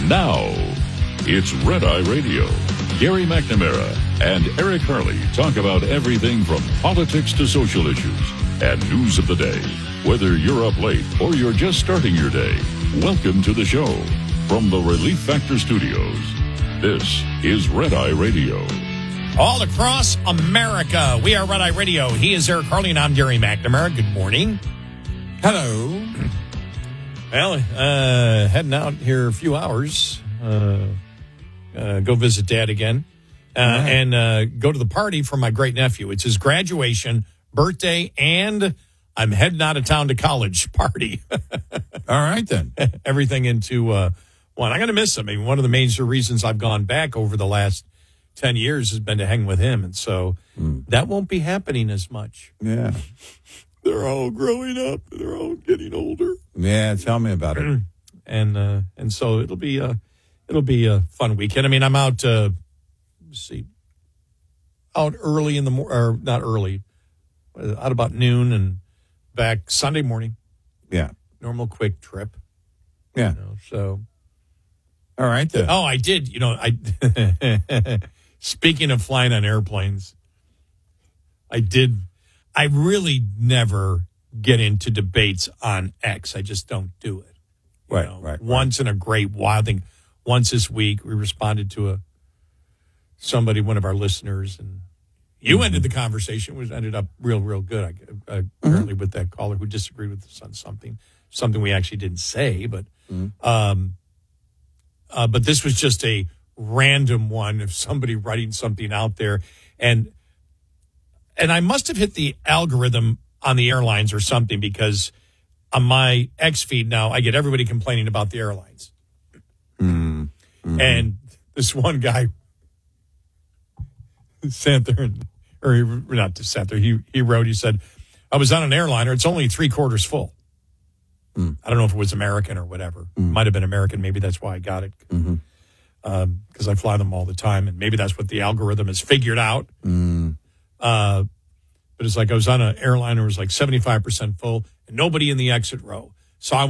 Now, it's Red Eye Radio. Gary McNamara and Eric Harley talk about everything from politics to social issues and news of the day. Whether you're up late or you're just starting your day, welcome to the show. From the Relief Factor Studios, this is Red Eye Radio. All across America, we are Red Eye Radio. He is Eric Harley, and I'm Gary McNamara. Good morning. Hello. Well, heading out here a few hours. Go visit Dad again. And go to the party for my great-nephew. It's his graduation, birthday, and I'm heading out of town to college party. All right, then. Everything into one. I'm going to miss him. I mean, one of the major reasons I've gone back over the last 10 years has been to hang with him. And so that won't be happening as much. Yeah. They're all growing up. They're all getting older. Yeah, tell me about it. And so it'll be a fun weekend. I mean, I'm out, out early in the morning, or not early, out about noon and back Sunday morning. Yeah. Normal quick trip. Yeah. So. All right, then. Oh, I did. Speaking of flying on airplanes, I really never get into debates on X. I just don't do it. Right. Once in a great while. I think once this week we responded to one of our listeners, and you ended the conversation, which ended up real good. Apparently with that caller who disagreed with us on something we actually didn't say, but this was just a random one of somebody writing something out there, and I must have hit the algorithm on the airlines or something, because on my X feed now I get everybody complaining about the airlines. And this one guy sat there, he wrote, he said, I was on an airliner, it's only 3/4 full. I don't know if it was American or whatever. Might have been American. Maybe that's why I got it. Because I fly them all the time, and maybe that's what the algorithm has figured out. But it's like I was on an airliner, it was like 75% full, and nobody in the exit row. So I